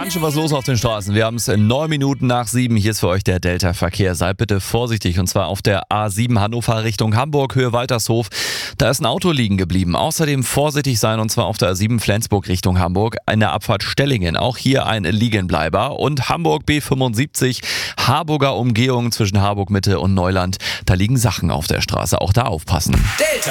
Ganz schön was los auf den Straßen. Wir haben es in 9 Minuten nach 7. Hier ist für euch der Delta-Verkehr. Seid bitte vorsichtig und zwar auf der A7 Hannover Richtung Hamburg, Höhe Waltershof. Da ist ein Auto liegen geblieben. Außerdem vorsichtig sein und zwar auf der A7 Flensburg Richtung Hamburg. In der Abfahrt Stellingen. Auch hier ein Liegenbleiber. Und Hamburg B75, Harburger Umgehung zwischen Harburg Mitte und Neuland. Da liegen Sachen auf der Straße. Auch da aufpassen. Delta